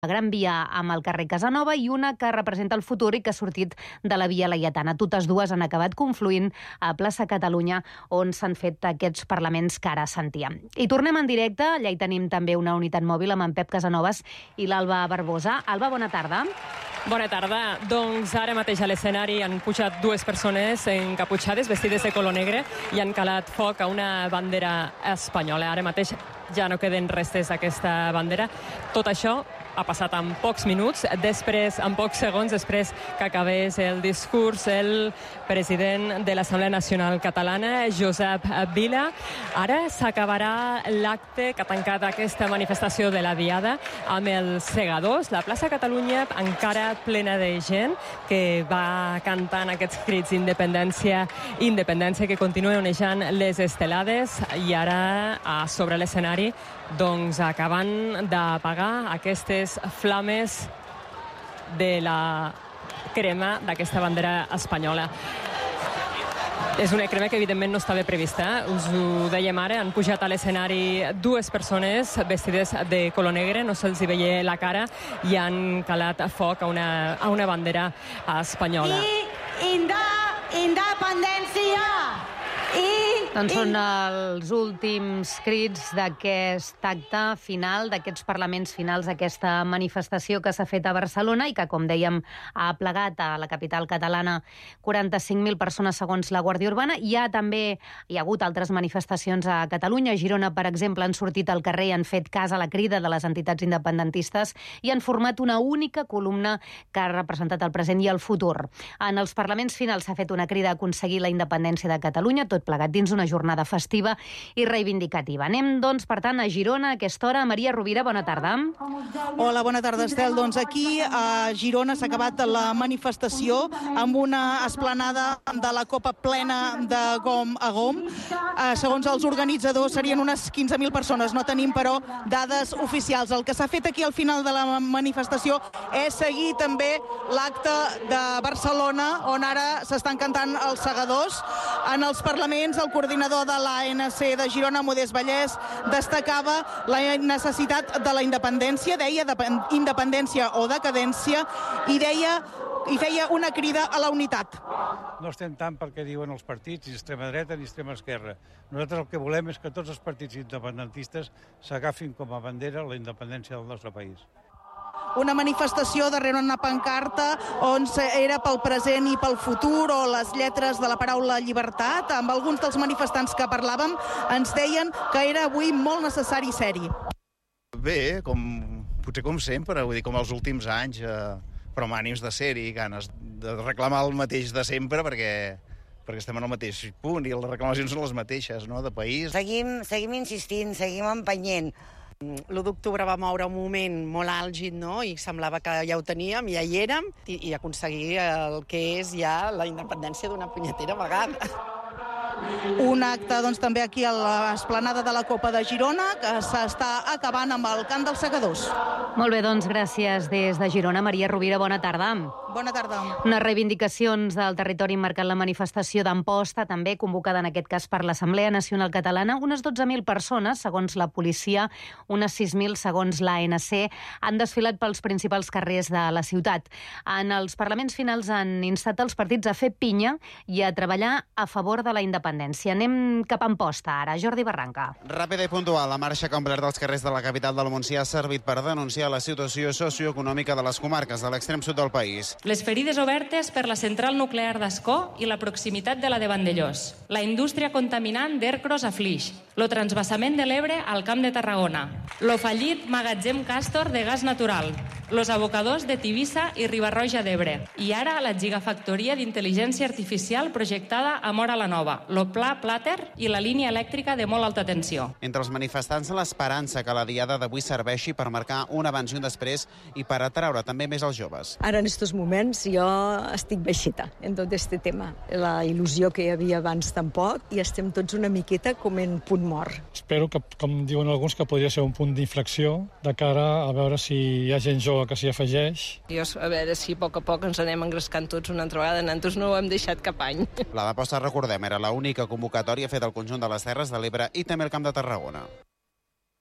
la Gran Via amb el carrer Casanova i una que representa el futur i que ha sortit de la Via Laietana. Totes dues han acabat confluint a Plaça Catalunya, on s'han fet aquests parlaments que ara sentíem. I tornem en directe, allà hi tenim també una unitat mòbil amb en Pep Casanovas i l'Alba Barbosa. Alba, bona tarda. Bona tarda. Doncs ara mateix a l'escenari han pujat dues persones encaputxades, vestides de color negre, i han calat foc a una bandera espanyola. Ara mateix ja no queden restes d'aquesta bandera. Tot això ha passat en pocs minuts, en pocs segons després que acabés el discurs el president de l'Assemblea Nacional Catalana, Josep Vila. Ara s'acabarà l'acte que ha tancat aquesta manifestació de la Diada amb els segadors. La plaça Catalunya encara plena de gent que va cantant aquests crits d'independència, independència, que continuen onejant les estelades, i ara sobre l'escenari doncs acaben d'apagar aquestes flames de la crema d'aquesta bandera espanyola. És una crema que evidentment no estava prevista. Us ho dèiem ara, han pujat a l'escenari dues persones vestides de color negre, no se'ls veia la cara, i han calat foc a una bandera espanyola. I independència! Doncs són els últims crits d'aquest acte final, d'aquests parlaments finals, aquesta manifestació que s'ha fet a Barcelona i que, com dèiem, ha plegat a la capital catalana 45.000 persones segons la Guàrdia Urbana. Hi ha hagut altres manifestacions a Catalunya. A Girona, per exemple, han sortit al carrer i han fet cas a la crida de les entitats independentistes i han format una única columna que ha representat el present i el futur. En els parlaments finals s'ha fet una crida a aconseguir la independència de Catalunya, tot plegat dins una jornada festiva i reivindicativa. Anem, doncs, per tant, a Girona a aquesta hora. Maria Rovira, bona tarda. Hola, bona tarda, Estel. Doncs aquí a Girona s'ha acabat la manifestació amb una esplanada de la Copa plena de gom a gom. Segons els organitzadors serien unes 15.000 persones. No tenim, però, dades oficials. El que s'ha fet aquí al final de la manifestació és seguir també l'acte de Barcelona, on ara s'estan cantant els segadors. En els parlaments, el coordinador de l'ANC de Girona, Modest Vallès, destacava la necessitat de la independència, deia independència o decadència, i feia una crida a la unitat. No estem tant perquè diuen els partits, ni extrema dreta ni extrema esquerra. Nosaltres el que volem és que tots els partits independentistes s'agafin com a bandera la independència del nostre país. Una manifestació darrere una pancarta on era pel present i pel futur, o les lletres de la paraula llibertat. Amb alguns dels manifestants que parlàvem ens deien que era avui molt necessari ser-hi. Bé, potser com sempre, vull dir, com els últims anys, però amb ànims de ser-hi, ganes de reclamar el mateix de sempre, perquè estem en el mateix punt i les reclamacions són les mateixes, no?, de país. Seguim insistint, seguim empenyent. L'1 d'octubre va moure un moment molt àlgid, no?, i semblava que ja ho teníem, ja hi érem, i aconseguir el que és ja la independència d'una punyetera vegada. Un acte, doncs, també aquí a l'esplanada de la Copa de Girona, que s'està acabant amb el cant dels segadors. Molt bé, doncs, gràcies des de Girona. Maria Rovira, bona tarda. Bona tarda. Unes reivindicacions del territori marcant la manifestació d'Amposta, també convocada en aquest cas per l'Assemblea Nacional Catalana. Unes 12.000 persones, segons la policia, unes 6.000 segons l'ANC, han desfilat pels principals carrers de la ciutat. En els parlaments finals han instat els partits a fer pinya i a treballar a favor de la independència. Anem cap a Amposta, ara. Jordi Barranca. Ràpida i puntual, la marxa que ha omplert els carrers de la capital del Montsià ha servit per denunciar la situació socioeconòmica de les comarques de l'extrem sud del país. Les ferides obertes per la central nuclear d'Ascó i la proximitat de la de Vandellós. La indústria contaminant d'Ercros a Flix. Lo transvasament de l'Ebre al Camp de Tarragona. Lo fallit magatzem Càstor de gas natural. Los abocadors de Tivissa i Riba-roja d'Ebre. I ara la gigafactoria d'intel·ligència artificial projectada a Móra la Nova. Lo Pla Plàter i la línia elèctrica de molt alta tensió. Entre els manifestants, l'esperança que la diada d'avui serveixi per marcar un abans i un després i per atraure també més els joves. Ara, en aquests moments, jo estic baixeta en tot aquest tema. La il·lusió que hi havia abans tampoc, i estem tots una miqueta com en punt mort. Espero que, com diuen alguns, que podria ser un punt d'inflexió de cara a veure si hi ha gent jove que s'hi afegeix. A veure si a poc ens anem engrescant tots una altra vegada. Nosaltres no ho hem deixat cap any. La d'Amposta, recordem, era l'única convocatòria feta al conjunt de les Terres de l'Ebre i també al Camp de Tarragona.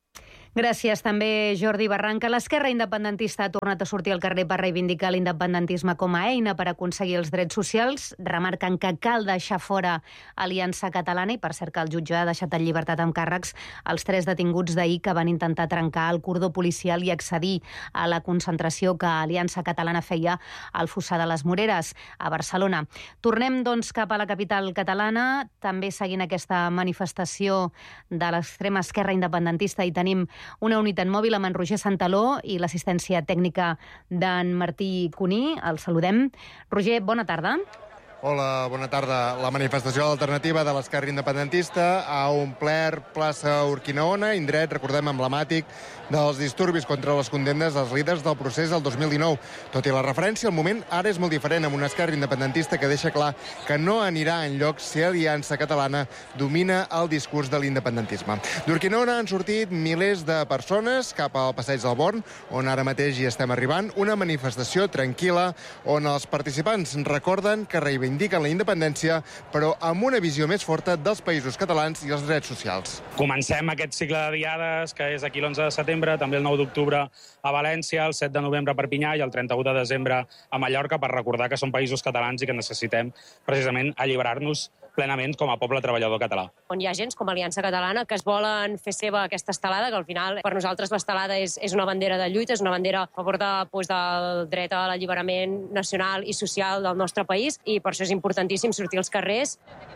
Gràcies també, Jordi Barranca. L'esquerra independentista ha tornat a sortir al carrer per reivindicar l'independentisme com a eina per aconseguir els drets socials. Remarquen que cal deixar fora Aliança Catalana i, per cert, que el jutge ha deixat en llibertat amb càrrecs els 3 detinguts d'ahir que van intentar trencar el cordó policial i accedir a la concentració que Aliança Catalana feia al Fossar de les Moreres, a Barcelona. Tornem, doncs, cap a la capital catalana, també seguint aquesta manifestació de l'extrema esquerra independentista, i tenim una unitat mòbil amb en Roger Santaló i l'assistència tècnica d'en Martí Cuní. El saludem. Roger, bona tarda. Hola, bona tarda. La manifestació alternativa de l'esquerra independentista ha omplert plaça Urquinaona, indret, recordem, emblemàtic dels disturbis contra les condemnes dels líders del procés del 2019. Tot i la referència, el moment ara és molt diferent, amb una esquerra independentista que deixa clar que no anirà enlloc si Aliança Catalana domina el discurs de l'independentisme. D'Urquinaona han sortit milers de persones cap al Passeig del Born, on ara mateix hi estem arribant, una manifestació tranquil·la on els participants recorden que reivindiquen la independència, però amb una visió més forta dels països catalans i els drets socials. Comencem aquest cicle de diades, que és aquí l'11 de setembre, també el 9 d'octubre a València, el 7 de novembre a Perpinyà i el 31 de desembre a Mallorca, per recordar que som països catalans i que necessitem precisament alliberar-nos plenament com a poble treballador català. On hi ha gens com Aliança Catalana que es volen fer seva aquesta estelada, que al final per nosaltres l'estelada és una bandera de lluita, és una bandera a favor del dret a l'alliberament nacional i social del nostre país, i per això és importantíssim sortir als carrers.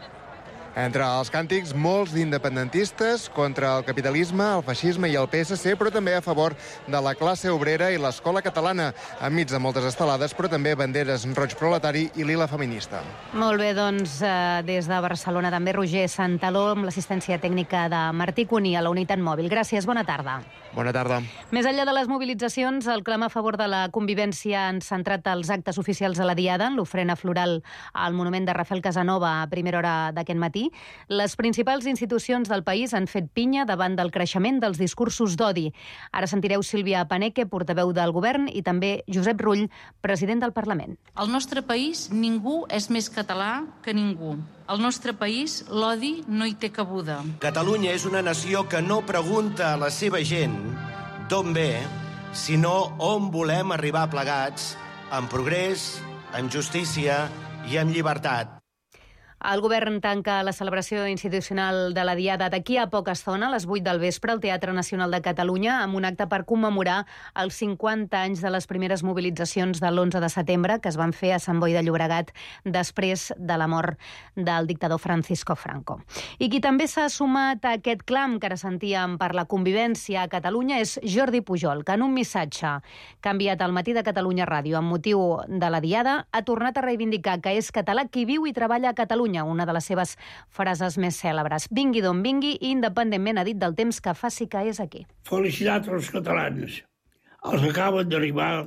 Entre els càntics, molts d'independentistes contra el capitalisme, el feixisme i el PSC, però també a favor de la classe obrera i l'escola catalana, enmig de moltes estelades, però també banderes roig proletari i lila feminista. Molt bé, doncs, des de Barcelona també Roger Santaló, amb l'assistència tècnica de Martí Cuní a la unitat mòbil. Gràcies, bona tarda. Bona tarda. Més enllà de les mobilitzacions, el clam a favor de la convivència han centrat els actes oficials a la Diada, en l'ofrena floral al monument de Rafael Casanova a primera hora d'aquest matí. Les principals institucions del país han fet pinya davant del creixement dels discursos d'odi. Ara sentireu Sílvia Paneque, portaveu del govern, i també Josep Rull, president del Parlament. Al nostre país ningú és més català que ningú. Al nostre país l'odi no hi té cabuda. Catalunya és una nació que no pregunta a la seva gent d'on ve, sinó on volem arribar plegats, amb progrés, amb justícia i amb llibertat. El govern tanca la celebració institucional de la Diada d'aquí a poca estona, a les 8 del vespre, al Teatre Nacional de Catalunya, amb un acte per commemorar els 50 anys de les primeres mobilitzacions de l'11 de setembre que es van fer a Sant Boi de Llobregat després de la mort del dictador Francisco Franco. I qui també s'ha sumat a aquest clam que ara sentíem per la convivència a Catalunya és Jordi Pujol, que en un missatge que ha enviat al Matí de Catalunya Ràdio amb motiu de la Diada ha tornat a reivindicar que és català qui viu i treballa a Catalunya, una de les seves frases més cèlebres. Vingui d'on vingui, i independentment, ha dit, del temps que faci que és aquí. Felicitats als catalans, els que acaben d'arribar,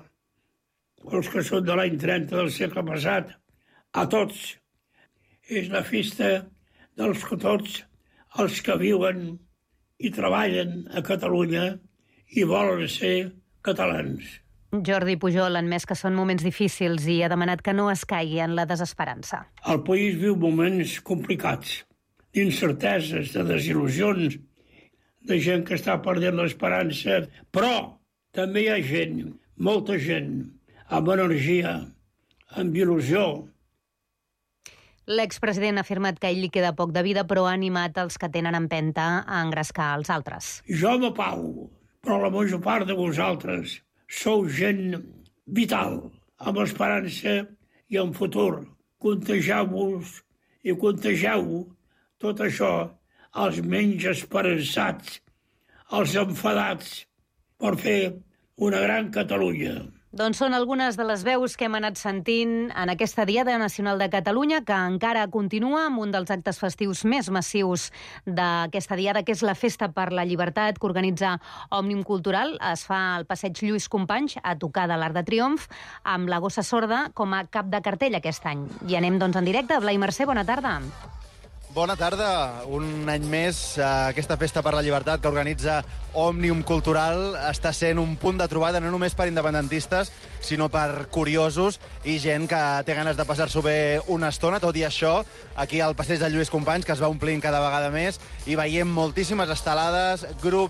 els que són de l'any 30 del segle passat, a tots. És la festa dels que tots els que viuen i treballen a Catalunya i volen ser catalans. Jordi Pujol ha admès que són moments difícils i ha demanat que no es caigui en la desesperança. El país viu moments complicats, d'incerteses, de desil·lusions, de gent que està perdent l'esperança, però també hi ha gent, molta gent, amb energia, amb il·lusió. L'expresident ha afirmat que a ell li queda poc de vida, però ha animat els que tenen empenta a engrescar els altres. Jo m'apago, però la major part de vosaltres sou gent vital, amb esperança i amb futur. Contagieu-vos i contagieu tot això als menys esperançats, als enfadats, per fer una gran Catalunya. Doncs són algunes de les veus que hem anat sentint en aquesta Diada Nacional de Catalunya, que encara continua amb un dels actes festius més massius d'aquesta Diada, que és la Festa per la Llibertat, que organitza Òmnium Cultural. Es fa al passeig Lluís Companys, a tocar de l'Arc de Triomf, amb la Gossa Sorda com a cap de cartell aquest any. I anem, doncs, en directe. Blai Mercè, bona tarda. Bona tarda. Un any més, aquesta Festa per la Llibertat que organitza Òmnium Cultural està sent un punt de trobada no només per independentistes, sinó per curiosos i gent que té ganes de passar-s'ho bé una estona. Tot i això, aquí al passeig de Lluís Companys, que es va omplint cada vegada més, i veiem moltíssimes estelades, grups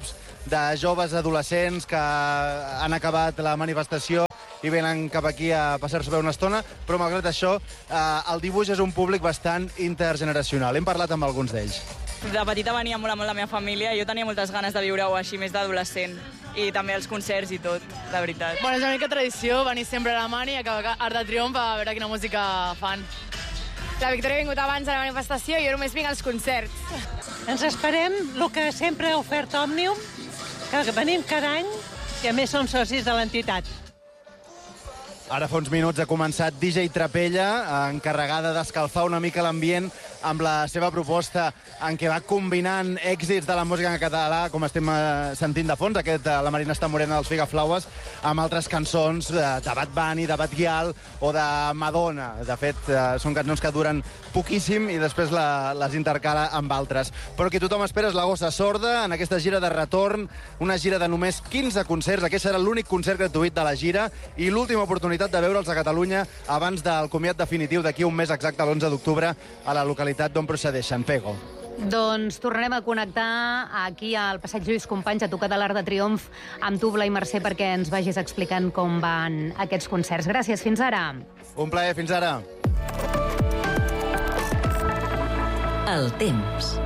de joves adolescents que han acabat la manifestació i venen cap aquí a passar-se bé una estona, però malgrat això el dibuix és un públic bastant intergeneracional. Hem parlat amb alguns d'ells. De petita venia molt la meva família i jo tenia moltes ganes de viure-ho així, més d'adolescent. I també els concerts i tot, de veritat. Bueno, és una mica tradició venir sempre a la Mani i acabar Arc de Triomf a veure quina música fan. La Victòria ha vingut abans a la manifestació i jo només vinc als concerts. Ens esperem el que sempre ha ofert Òmnium, que venim cada any i a més som socis de l'entitat. Ara fa uns minuts ha començat DJ Trapella, encarregada d'escalfar una mica l'ambient amb la seva proposta en què va combinant èxits de la música en català, com estem sentint de fons, La Marina està morena dels Figaflaues, amb altres cançons de Bad Bunny, de Bad Gyal o de Madonna. De fet, són cançons que duren poquíssim i després les intercala amb altres. Però que tothom espera és la Gossa Sorda en aquesta gira de retorn, una gira de només 15 concerts. Aquest serà l'únic concert gratuït de la gira i l'última oportunitat de veure'ls a Catalunya abans del comiat definitiu d'aquí un mes exacte, l'11 d'octubre, a la localitat d'on procedeixen. Pego. Doncs tornarem a connectar aquí al Passeig Lluís Companys, a tocar de l'Arc de Triomf, amb tu, Blai Mercè, perquè ens vagis explicant com van aquests concerts. Gràcies, fins ara. Un plaer, fins ara. El temps.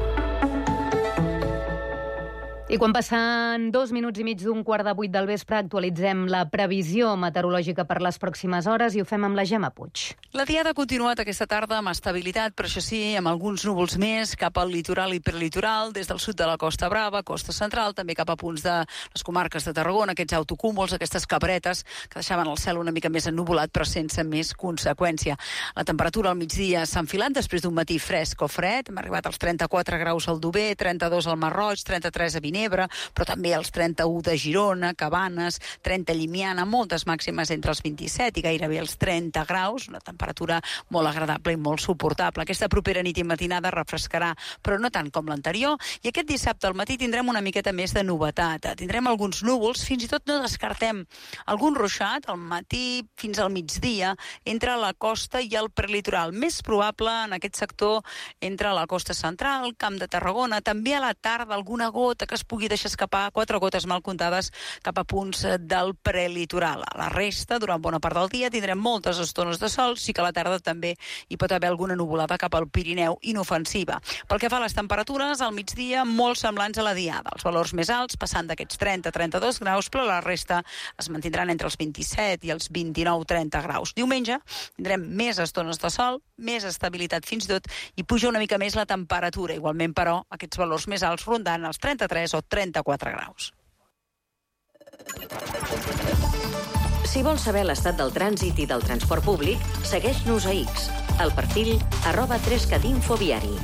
I quan passen 2 minuts i mig d'un 7:15 del vespre, actualitzem la previsió meteorològica per les pròximes hores i ho fem amb la Gemma Puig. La diada ha continuat aquesta tarda amb estabilitat, però això sí, amb alguns núvols més cap al litoral i prelitoral, des del sud de la Costa Brava, Costa Central, també cap a punts de les comarques de Tarragona, aquests autocúmuls, aquestes cabretes que deixaven el cel una mica més ennuvolat, però sense més conseqüència. La temperatura al migdia s'ha enfilat després d'un matí fresc o fred, hem arribat als 34 graus al Dober, 32 al Mar Roig, 33 a Vinebre, però també als 31 de Girona, Cabanes, 30 a Llimiana, moltes màximes entre els 27 i gairebé els 30 graus, una temperatura molt agradable i molt suportable. Aquesta propera nit i matinada refrescarà, però no tant com l'anterior, i aquest dissabte al matí tindrem una miqueta més de novetat. Tindrem alguns núvols, fins i tot no descartem algun ruixat al matí fins al migdia entre la costa i el prelitoral. Més probable en aquest sector entre la costa central, Camp de Tarragona, també a la tarda alguna gota que es pugui deixar escapar, 4 gotes mal comptades cap a punts del prelitoral. A la resta, durant bona part del dia, tindrem moltes estones de sol, sí que a la tarda també hi pot haver alguna nuvolada cap al Pirineu inofensiva. Pel que fa a les temperatures, al migdia molt semblants a la diada. Els valors més alts passant d'aquests 30-32 graus, però la resta es mantindran entre els 27 i els 29-30 graus. Diumenge tindrem més estones de sol, més estabilitat fins i tot, i puja una mica més la temperatura. Igualment, però, aquests valors més alts rondant els 33 o 34 graus. Si vols saber l'estat del trànsit i del transport públic, segueix-nos a X, al perfil @3catinfoviari.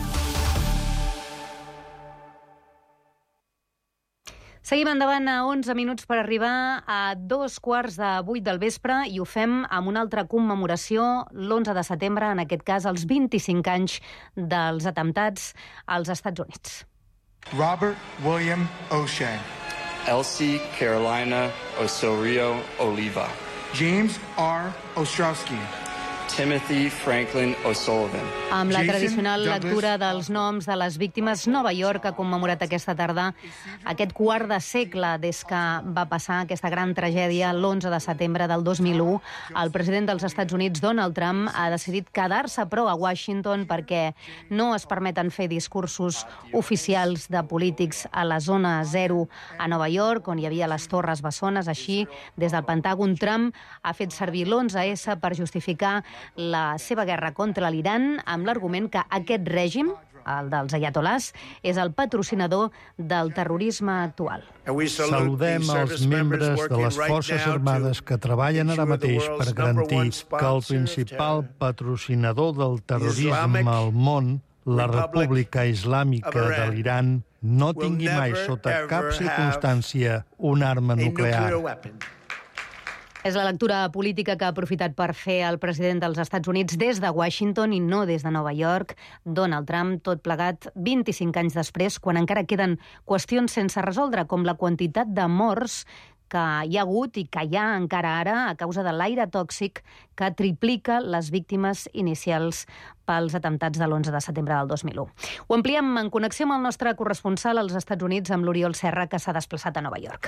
Seguim endavant a 11 minuts per arribar a 7:15 del vespre i ho fem amb una altra commemoració, l'11 de setembre, en aquest cas els 25 anys dels atemptats als Estats Units. Robert William O'Shea. Elsie Carolina Osorio Oliva. James R. Ostrowski. Timothy Franklin O'Sullivan. Amb la tradicional lectura dels noms de les víctimes, Nova York ha commemorat aquesta tarda aquest quart de segle des que va passar aquesta gran tragèdia l'11 de setembre del 2001. El president dels Estats Units, Donald Trump, ha decidit quedar-se però a Washington perquè no es permeten fer discursos oficials de polítics a la zona 0 a Nova York, on hi havia les Torres Bessones. Així, des del Pentàgon, Trump ha fet servir l'11S per justificar la seva guerra contra l'Iran amb l'argument que aquest règim, el dels ayatolars, és el patrocinador del terrorisme actual. Saludem els membres de les Forces Armades que treballen ara mateix per garantir que el principal patrocinador del terrorisme al món, la República Islàmica de l'Iran, no tingui mai sota cap circumstància una arma nuclear. És la lectura política que ha aprofitat per fer el president dels Estats Units des de Washington i no des de Nova York. Donald Trump, tot plegat 25 anys després, quan encara queden qüestions sense resoldre, com la quantitat de morts que hi ha hagut i que hi ha encara ara a causa de l'aire tòxic que triplica les víctimes inicials pels atemptats de l'11 de setembre del 2001. Ho ampliem en connexió amb el nostre corresponsal als Estats Units, amb l'Oriol Serra, que s'ha desplaçat a Nova York.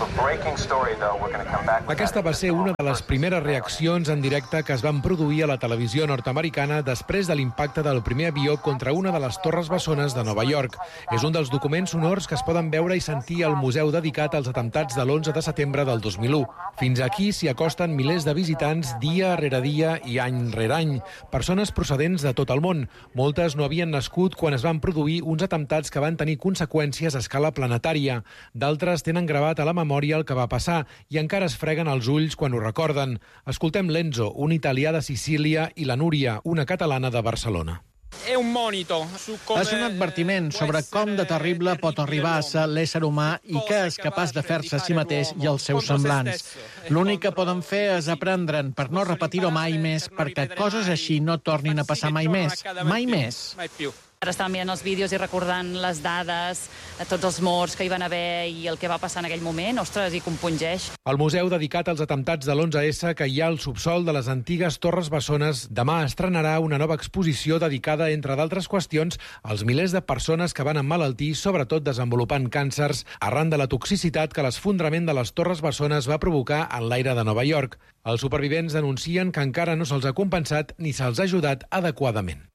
Aquesta va ser una de les primeres reaccions en directe que es van produir a la televisió nord-americana després de l'impacte del primer avió contra una de les torres bessones de Nova York. És un dels documents sonors que es poden veure i sentir al museu dedicat als atemptats de l'11 de setembre del 2001. Fins aquí s'hi acosten milers de visitants dia rere dia i any rere any. Persones procedents de tot el món. Moltes no havien nascut quan es van produir uns atemptats que van tenir conseqüències a escala planetària. D'altres tenen gravat a la memòria el que va passar i encara es freguen els ulls quan ho recorden. Escoltem l'Enzo, un italià de Sicília, i la Núria, una catalana de Barcelona. És un advertiment sobre com de terrible pot arribar a ser l'ésser humà i què és capaç de fer-se a si mateix i als seus semblants. L'únic que poden fer és aprendre'n per no repetir-ho mai més, perquè coses així no tornin a passar mai més. Mai més. Ara estàvem mirant els vídeos i recordant les dades, tots els morts que hi van haver i el que va passar en aquell moment. Ostres, i compungeix. El museu dedicat als atemptats de l'11S, que hi ha al subsol de les antigues Torres Bessones, demà estrenarà una nova exposició dedicada, entre d'altres qüestions, als milers de persones que van emmalaltir, sobretot desenvolupant càncers, arran de la toxicitat que l'esfondrament de les Torres Bessones va provocar en l'aire de Nova York. Els supervivents denuncien que encara no se'ls ha compensat ni se'ls ha ajudat adequadament.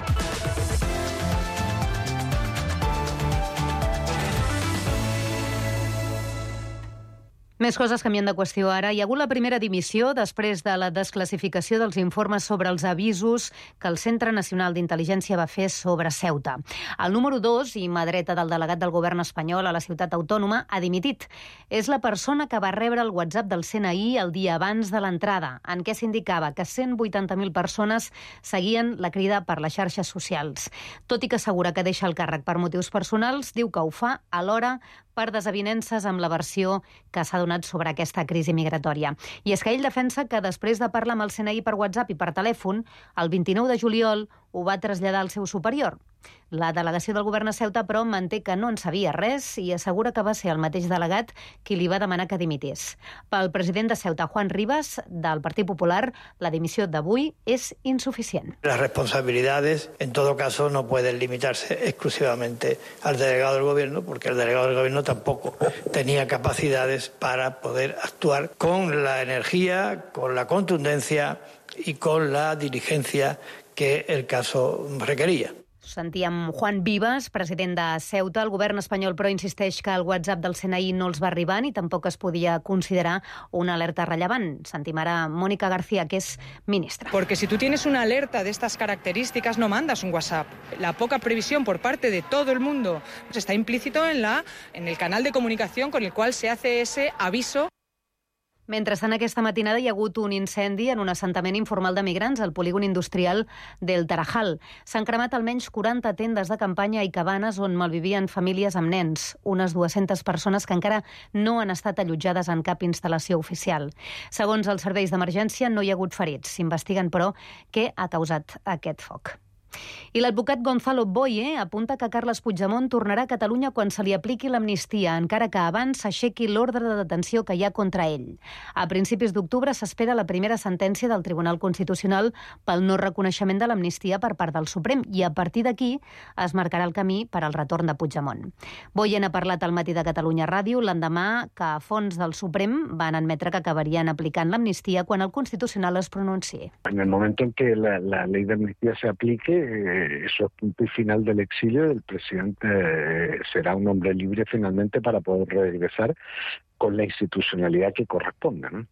Més coses canviant de qüestió ara. Hi ha hagut la primera dimissió després de la desclassificació dels informes sobre els avisos que el Centre Nacional d'Intel·ligència va fer sobre Ceuta. El número 2 i mà dreta del delegat del govern espanyol a la ciutat autònoma ha dimitit. És la persona que va rebre el WhatsApp del CNI el dia abans de l'entrada, en què s'indicava que 180.000 persones seguien la crida per les xarxes socials. Tot i que assegura que deixa el càrrec per motius personals, diu que ho fa alhora per desavinences amb la versió que s'ha donat sobre aquesta crisi migratòria. I és que ell defensa que després de parlar amb el CNI per WhatsApp i per telèfon, el 29 de juliol ho va traslladar al seu superior. La delegació del govern a Ceuta, però, manté que no en sabia res i assegura que va ser el mateix delegat qui li va demanar que dimitís. Pel president de Ceuta, Juan Rivas, del Partit Popular, la dimissió d'avui és insuficient. Las responsabilidades, en todo caso, no pueden limitarse exclusivamente al delegado del gobierno, porque el delegado del gobierno tampoco tenía capacidades para poder actuar con la energía, con la contundencia y con la diligencia que el caso requería. Sentíem Juan Vivas, president de Ceuta. El govern espanyol, però, insisteix que el WhatsApp del CNI no els va arribar ni tampoc es podia considerar una alerta rellevant. Sentim ara Mónica García, que es ministra. Porque si tú tienes una alerta de estas características, no mandas un WhatsApp. La poca previsión por parte de todo el mundo está implícito en el canal de comunicación con el cual se hace ese aviso. Mentrestant, aquesta matinada hi ha hagut un incendi en un assentament informal de migrants al polígon industrial del Tarajal. S'han cremat almenys 40 tendes de campanya i cabanes on malvivien famílies amb nens, unes 200 persones que encara no han estat allotjades en cap instal·lació oficial. Segons els serveis d'emergència, no hi ha hagut ferits. S'investiguen, però, què ha causat aquest foc. I l'advocat Gonzalo Boye apunta que Carles Puigdemont tornarà a Catalunya quan se li apliqui l'amnistia, encara que abans s'aixequi l'ordre de detenció que hi ha contra ell. A principis d'octubre s'espera la primera sentència del Tribunal Constitucional pel no reconeixement de l'amnistia per part del Suprem i a partir d'aquí es marcarà el camí per al retorn de Puigdemont. Boye n'ha parlat al Matí de Catalunya Ràdio l'endemà que a fons del Suprem van admetre que acabarien aplicant l'amnistia quan el Constitucional es pronunciï. En el moment en que la ley de amnistía se aplique, eso es punto y final del exilio. El presidente será un hombre libre finalmente para poder regresar con la institucionalidad que corresponda, ¿no?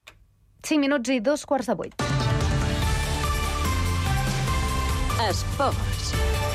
5 minuts i 7:45. Esports.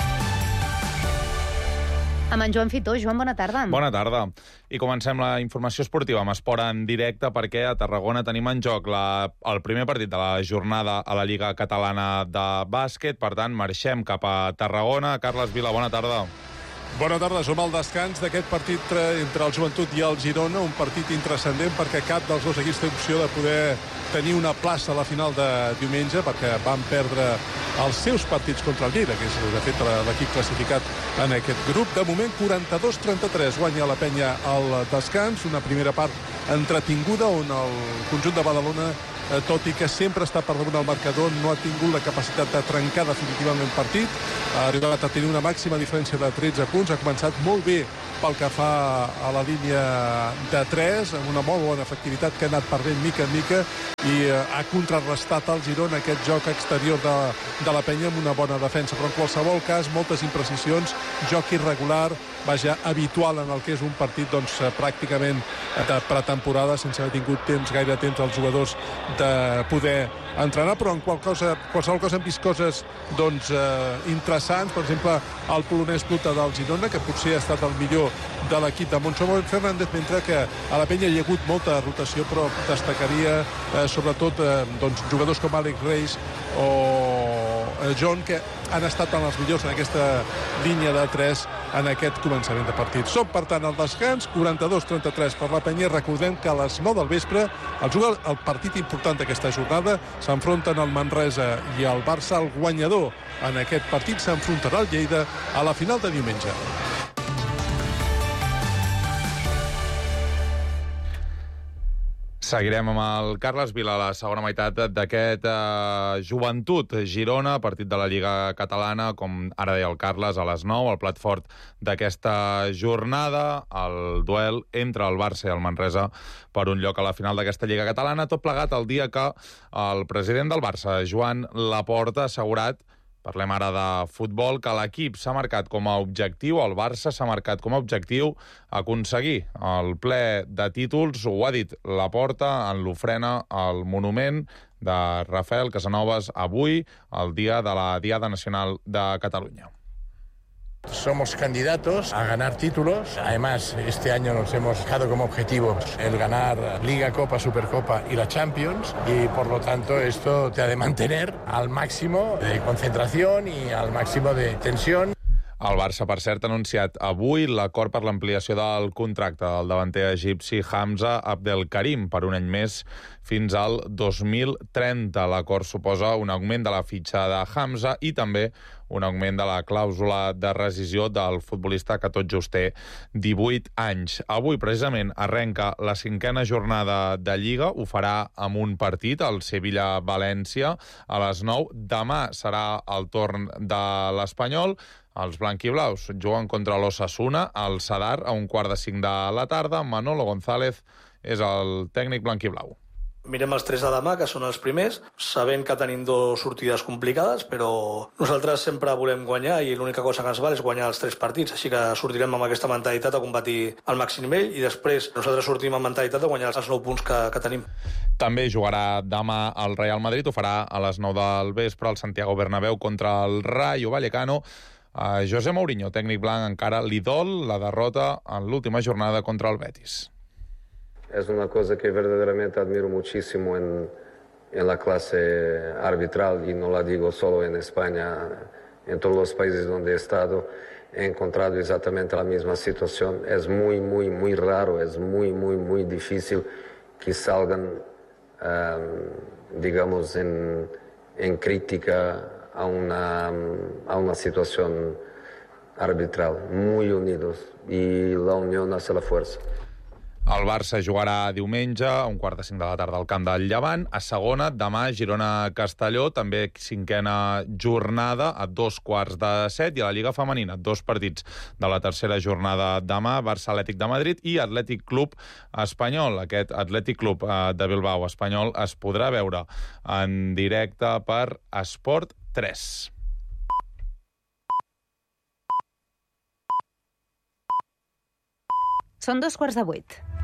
Amb en Joan Fitó. Joan, bona tarda. Bona tarda. I comencem la informació esportiva amb esport en directe perquè a Tarragona tenim en joc el primer partit de la jornada a la Lliga Catalana de Bàsquet. Per tant, marxem cap a Tarragona. Carles Vila, bona tarda. Bona tarda, som al descans d'aquest partit entre el Joventut i el Girona, un partit intrascendent perquè cap dels dos equips té opció de poder tenir una plaça a la final de diumenge, perquè van perdre els seus partits contra el Lleida, que és, de fet, l'equip classificat en aquest grup. De moment, 42-33 guanya la Penya al descans, una primera part entretinguda on el conjunt de Badalona, tot i que sempre està per damunt del marcador, no ha tingut la capacitat de trencar definitivament el partit. Ha arribat a tenir una màxima diferència de 13 punts. Ha començat molt bé pel que fa a la línia de 3, amb una molt bona efectivitat que ha anat perdent mica en mica i ha contrarrestat al Girona aquest joc exterior de la Penya amb una bona defensa. Però en qualsevol cas, moltes imprecisions, joc irregular, vaja, habitual en el que és un partit doncs, pràcticament de pretemporada, sense haver tingut gaire temps als jugadors de poder entrenar, però en qualsevol cosa hem vist coses doncs, interessants. Per exemple, el polonès Pluta del Girona, que potser ha estat el millor de l'equip de Montse Fernández, mentre que a la Penya hi ha hagut molta rotació, però destacaria sobretot doncs, jugadors com Àlex Reis o John, que han estat en els millors en aquesta línia de 3 en aquest començament de partit. Som, per tant, al descans, 42-33 per la Penya. Recordem que a les 9 del vespre el partit important d'aquesta jornada s'enfronten el Manresa i el Barça. El guanyador en aquest partit s'enfrontarà al Lleida a la final de diumenge. Seguirem amb el Carles Vila a la segona meitat d'aquest Joventut Girona, partit de la Lliga Catalana, com ara deia el Carles, a les 9, el plat fort d'aquesta jornada, el duel entre el Barça i el Manresa per un lloc a la final d'aquesta Lliga Catalana, tot plegat el dia que el president del Barça, Joan Laporta, ha assegurat, parlem ara de futbol, que l'equip s'ha marcat com a objectiu, el Barça s'ha marcat com a objectiu aconseguir el ple de títols. Ho ha dit Laporta en l'ofrena al monument de Rafael Casanovas avui, el dia de la Diada Nacional de Catalunya. Somos candidatos a ganar títulos. Además, este año nos hemos fijado como objetivo el ganar Liga, Copa, Supercopa y la Champions. Y, por lo tanto, esto te ha de mantener al máximo de concentración y al máximo de tensión. El Barça, per cert, ha anunciat avui l'acord per l'ampliació del contracte del davanter egipci Hamza Abdelkarim per un any més fins al 2030. L'acord suposa un augment de la fitxa de Hamza i també un augment de la clàusula de rescisió del futbolista que tot just té 18 anys. Avui, precisament, arrenca la 5a jornada de Lliga. Ho farà amb un partit, el Sevilla-València, a les 9. Demà serà el torn de l'Espanyol. Els blanquiblaus juguen contra l'Osasuna al Sadar a 4:45 de la tarda. Manolo González és el tècnic blanquiblau. Mirem els 3 de demà, que són els primers, sabent que tenim 2 sortides complicades, però nosaltres sempre volem guanyar i l'única cosa que ens val és guanyar els 3 partits, així que sortirem amb aquesta mentalitat a competir al màxim nivell i després nosaltres sortim amb mentalitat de guanyar els 9 punts que tenim. També jugarà demà el Real Madrid, ho farà a les 9 del vespre al Santiago Bernabéu contra el Rayo Vallecano. A José Mourinho, tècnic blanc, encara li dol la derrota en l'última jornada contra el Betis. Es una cosa que verdaderamente admiro muchísimo en la clase arbitral, y no la digo solo en España, en todos los países donde he estado, he encontrado exactamente la misma situación. Es muy, muy, muy raro, es muy, muy, muy difícil que salgan, digamos, en crítica a una situación arbitral. Muy unidos, y la unión hace la fuerza. El Barça jugarà diumenge a 4:45 de la tarda al camp del Llevant. A segona, demà, Girona-Castelló, també 5a jornada a 6:15. I a la Lliga Femenina, 2 partits de la tercera jornada demà, Barça-Atlètic de Madrid i Atlètic Club Espanyol. Aquest Atlètic Club de Bilbao espanyol es podrà veure en directe per Esport 3. Són 7:15.